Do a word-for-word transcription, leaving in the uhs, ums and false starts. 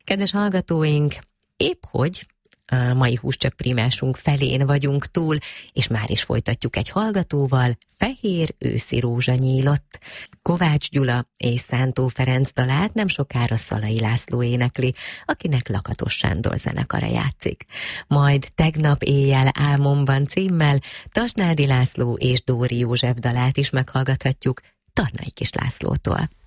Kedves hallgatóink, épp hogy a mai Húscsak prímásunk felén vagyunk túl, és már is folytatjuk egy hallgatóval, Fehér őszi rózsa nyílott. Kovács Gyula és Szántó Ferenc dalát nem sokára Szalai László énekli, akinek Lakatos Sándor zenekara játszik. Majd Tegnap éjjel álmomban címmel Tasnádi László és Dóri József dalát is meghallgathatjuk Tarnai Kis Lászlótól.